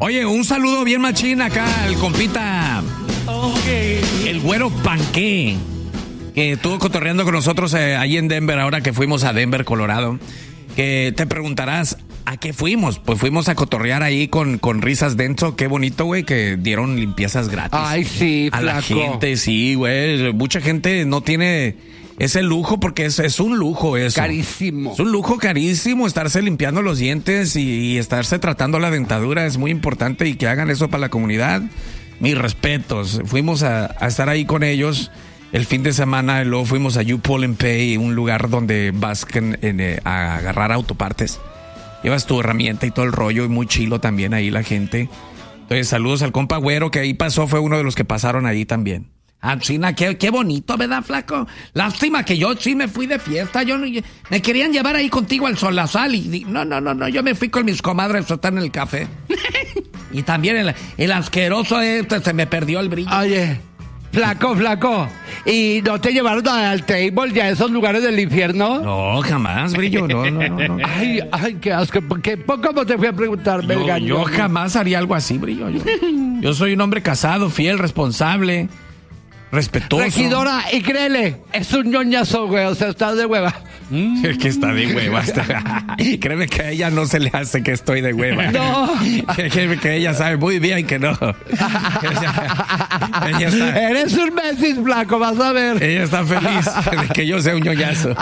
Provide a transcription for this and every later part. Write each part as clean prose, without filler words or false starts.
Oye, un saludo bien machín acá al compita, el güero Panqué, que estuvo cotorreando con nosotros ahí en Denver, ahora que fuimos a Denver, Colorado. Que te preguntarás, ¿a qué fuimos? Pues fuimos a cotorrear ahí con Risas Denso. Qué bonito, güey, que dieron limpiezas gratis. Ay, sí, a flaco. la gente, sí, güey. Mucha gente no tiene ese lujo porque es un lujo eso. Carísimo. Es un lujo carísimo estarse limpiando los dientes y estarse tratando la dentadura. Es muy importante y que hagan eso para la comunidad. Mis respetos. Fuimos a estar ahí con ellos el fin de semana y luego fuimos a U-Pull and Pay, un lugar donde vas a agarrar autopartes. Llevas tu herramienta y todo el rollo y muy chilo también ahí la gente. Entonces saludos al compa güero que ahí pasó, fue uno de los que pasaron ahí también. Ah, China, qué bonito, ¿verdad, flaco? Lástima que yo sí me fui de fiesta. Me querían llevar ahí contigo al Solazal y no, yo me fui con mis comadres a estar en el café. Y también el asqueroso se me perdió el brillo. Oye, flaco, ¿y no te llevaron al table ya a esos lugares del infierno? No, jamás, brillo, no. Ay, qué asco, porque poco te fui a preguntar, verga. Yo jamás haría algo así, brillo. Yo soy un hombre casado, fiel, responsable, respetuoso. Regidora, y créele, es un ñoñazo, güey, o sea, está de hueva. Es que está de hueva. Créeme que a ella no se le hace que estoy de hueva. No. Créeme que ella sabe muy bien que no. Ella está, eres un Messi, flaco, vas a ver. Ella está feliz de que yo sea un ñoñazo.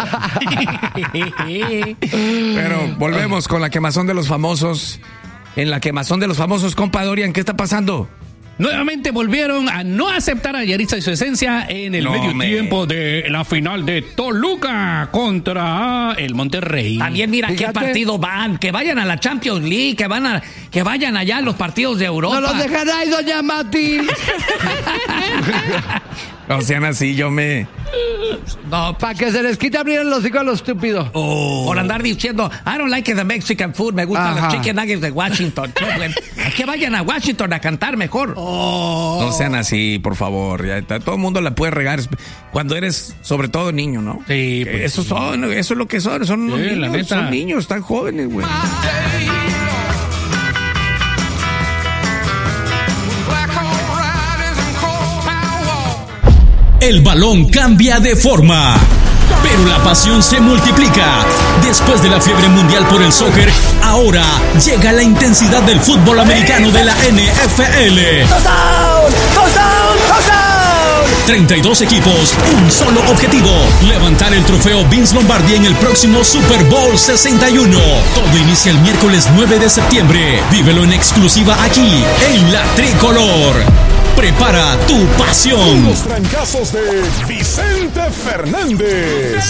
Pero volvemos con la quemazón de los famosos. En la quemazón de los famosos, compa Dorian, ¿qué está pasando? Nuevamente volvieron a no aceptar a Yaritza y su esencia en el tiempo de la final de Toluca contra el Monterrey. También mira qué partido van, que vayan a la Champions League, que vayan allá a los partidos de Europa. ¡No los dejaráis, doña Mati! No sean así, No, para que se les quite abrir el hocico a los estúpidos. Por andar diciendo, I don't like the Mexican food, me gustan los chicken nuggets de Washington. Que vayan a Washington a cantar mejor. No sean así, por favor. Todo el mundo la puede regar cuando eres, sobre todo, niño, ¿no? Sí, pues, eso es lo que son niños, son niños, están jóvenes, güey. El balón cambia de forma, pero la pasión se multiplica. Después de la fiebre mundial por el soccer, ahora llega la intensidad del fútbol americano de la NFL. ¡Touchdown! 32 equipos, un solo objetivo: levantar el trofeo Vince Lombardi en el próximo Super Bowl 61. Todo inicia el miércoles 9 de septiembre. Vívelo en exclusiva aquí, en La Tricolor. Prepara tu pasión. Los trancazos de Vicente Fernández.